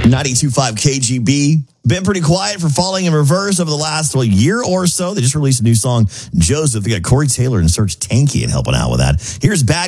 92.5 KGB. Been pretty quiet for Falling in Reverse over the last year or so. They just released a new song, Joseph. They got Corey Taylor and Serge Tankian helping out with that. Here's Bad